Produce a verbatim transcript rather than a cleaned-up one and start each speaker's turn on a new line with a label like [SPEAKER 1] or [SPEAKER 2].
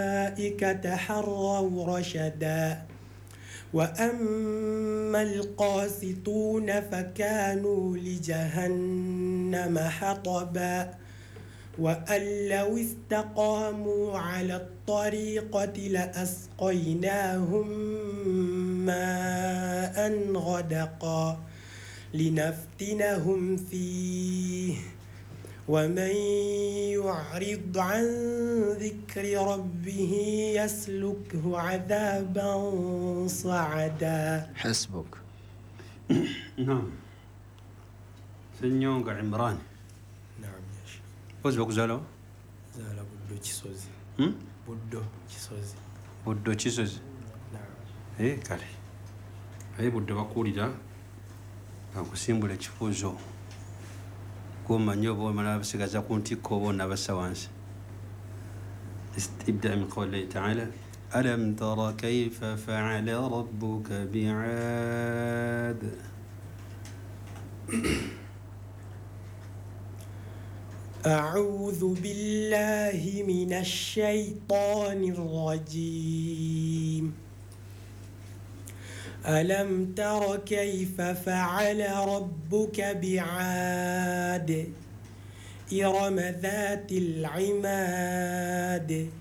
[SPEAKER 1] تحروا رشدا وأما القاسطون فكانوا لجهنم حطبا وأن لو استقاموا على الطريقة لأسقيناهم ماء غدقا لنفتنهم فيه ومن يعرض عن ذكر ربه يسلكه عذابا صعدا.
[SPEAKER 2] حسبك.
[SPEAKER 3] نعم. سنيونغ عمران.
[SPEAKER 1] نعم يا شيخ.
[SPEAKER 3] وزبك زالو؟
[SPEAKER 1] زالو بدو تشيسوزي.
[SPEAKER 3] هم؟
[SPEAKER 1] بدو تشيسوزي.
[SPEAKER 3] بدو تشيسوزي.
[SPEAKER 1] نعم.
[SPEAKER 3] إيه كالي. إيه بدو بقولي دا. أكو سيمبل تشوفوزو. كوما نيوبو منابسك كنتي كوبو نبسوانس. ابدأ من قول الله تعالى: ألم تر كيف فعل ربك بعاد.
[SPEAKER 1] أعوذ بالله من الشيطان الرجيم. ألم تر كيف فعل ربك بعاد إرم ذات العماد